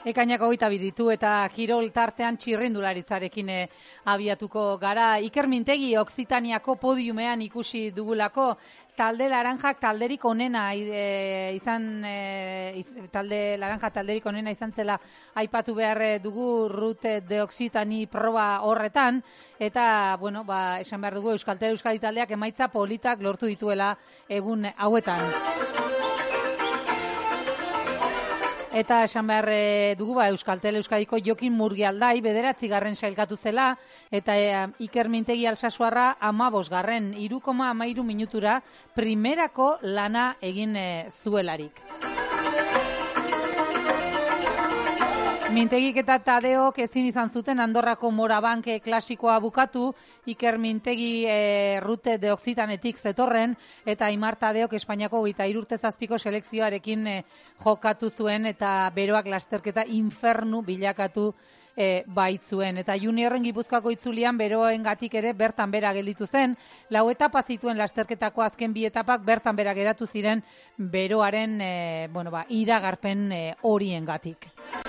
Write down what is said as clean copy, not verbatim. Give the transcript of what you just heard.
Ekainak 22 ditu eta kirol tartean txirrindularitzarekin abiatuko gara. Iker Mintegi Oksitaniako podiumean ikusi dugulako. Talde laranjak talderik onena izan zela aipatu behar dugu Rute de Oksitani proba horretan. Eta, esan behar dugu Euskadi taldeak emaitza politak lortu dituela egun hauetan. Eta esan behar dugu Euskaltel Euskadiko Jokin Murgialdai 9. sailkatu zela eta Iker Mintegi Alsasuarra 15. 3,13 minutura primerako lana egin zuelarik. Mintegik eta Tadeok ezin izan zuten Andorrako Morabank klasikoa bukatu, Iker Mintegi Rute de Oksitanetik zetorren, eta Aimar Tadeok Espainiako 23 urte zazpiko selekzioarekin jokatu zuen, eta beroak lasterketa infernu bilakatu baitzuen. Eta juniorren Gipuzkoako itzulian beroengatik ere bertan bera gelditu zen, 4 etapa zituen lasterketako azken 2 etapak bertan bera geratu ziren beroaren iragarpen horiengatik.